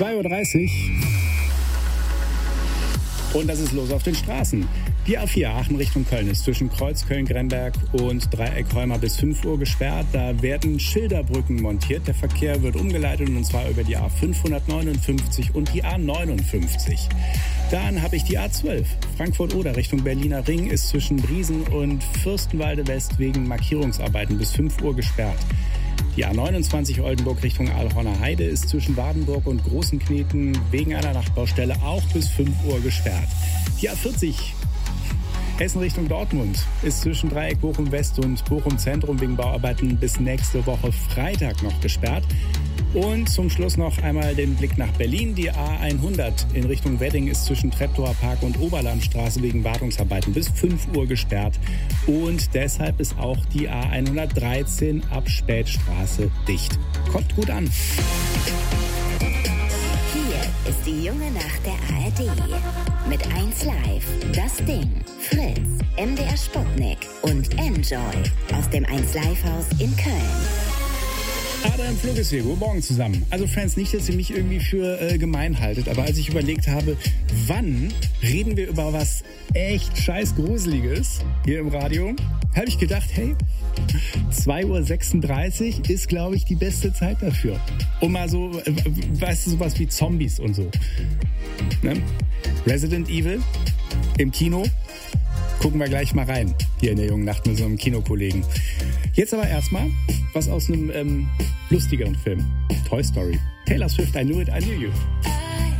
2:30 Uhr. Und das ist los auf den Straßen. Die A4 Aachen Richtung Köln ist zwischen Kreuzköln-Gremberg und Dreieck-Rheuma bis 5 Uhr gesperrt. Da werden Schilderbrücken montiert. Der Verkehr wird umgeleitet und zwar über die A559 und die A59. Dann habe ich die A12. Frankfurt-Oder Richtung Berliner Ring ist zwischen Briesen und Fürstenwalde West wegen Markierungsarbeiten bis 5 Uhr gesperrt. Die A29 Oldenburg Richtung Aalhorner Heide ist zwischen Wadenburg und Großenkneten wegen einer Nachtbaustelle auch bis 5 Uhr gesperrt. Die A40 Hessen Richtung Dortmund ist zwischen Dreieck Bochum West und Bochum Zentrum wegen Bauarbeiten bis nächste Woche Freitag noch gesperrt. Und zum Schluss noch einmal den Blick nach Berlin. Die A100 in Richtung Wedding ist zwischen Treptower Park und Oberlandstraße wegen Wartungsarbeiten bis 5 Uhr gesperrt. Und deshalb ist auch die A113 ab Spätstraße dicht. Kommt gut an. Hier ist die junge Nacht der ARD. Mit 1Live, Das Ding, Fritz, MDR Sputnik und Enjoy aus dem 1Live-Haus in Köln. Adam Flug ist hier. Guten Morgen zusammen. Also Friends, nicht, dass ihr mich irgendwie für gemein haltet, aber als ich überlegt habe, wann reden wir über was echt scheiß Gruseliges hier im Radio, habe ich gedacht, hey, 2:36 Uhr ist, glaube ich, die beste Zeit dafür. Um mal so, weißt du, sowas wie Zombies und so. Ne? Resident Evil im Kino. Gucken wir gleich mal rein, hier in der jungen Nacht mit so einem Kinokollegen. Jetzt aber erstmal was aus einem lustigeren Film. Toy Story. Taylor Swift, I Knew It, I Knew You.